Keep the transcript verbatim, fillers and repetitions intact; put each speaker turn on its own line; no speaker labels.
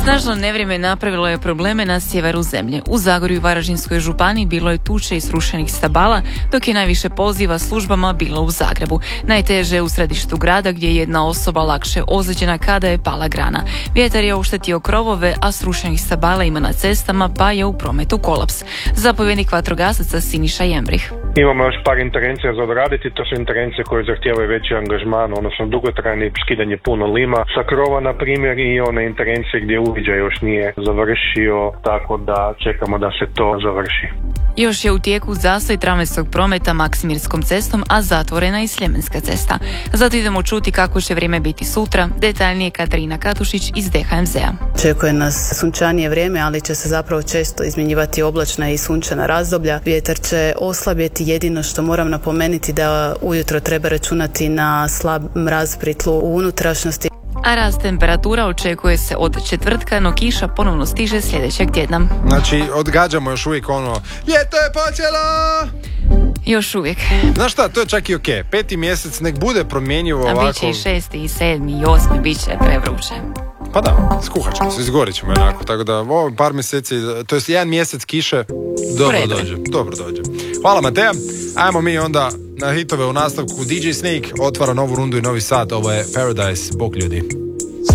Snažno nevrijeme napravilo je probleme na sjeveru zemlje. U Zagorju i Varaždinskoj županiji bilo je tuče i srušenih stabala, dok je najviše poziva službama bilo u Zagrebu. Najteže je u središtu grada gdje je jedna osoba lakše ozlijeđena kada je pala grana. Vjetar je oštetio krovove, a srušenih stabala ima na cestama, pa je u prometu kolaps. Zapovjednik vatrogasaca Siniša Jembrih.
Imamo još par intervencija za odraditi, to su intervencije koje zahtijevaju veći angažman, odnosno dugotrajni skidanje puno lima sa krova, na primjer, i one intervencije gdje uviđaj još nije završio, tako da čekamo da se to završi.
Još je u tijeku zastoj tramvajskog prometa Maksimirskom cestom, a zatvorena i Sljemenska cesta. Zato idemo čuti kako će vrijeme biti sutra. Detaljnije Katarina Katušić iz D H M Z a.
Očekuje nas sunčanije vrijeme, ali će se zapravo često izmjenjivati oblačna i sunčana razdoblja. Vjetar će oslabjeti, jedino što moram napomenuti da ujutro treba računati na slab mraz pri tlu u unutrašnjosti.
A rast temperatura očekuje se od četvrtka, no kiša ponovno stiže sljedećeg tjedna.
Znači, odgađamo još uvijek ono, ljeto je počelo!
Još uvijek.
Znaš šta, to je čak i ok. Peti mjesec nek bude promjenjivo ovako.
A bit će i šesti, i sedmi, i osmi, bit će prevruće.
Pa da, skuhat ćemo se, izgorit ćemo onako. Tako da, ovo par mjeseci, to je jedan mjesec kiše, dobro Predo. dođe. Dobro dođe. Hvala Mateja. Ajmo mi onda na hitove u nastavku. D J Snake otvara novu rundu i novi sat. Ovo je Paradise, bok ljudi.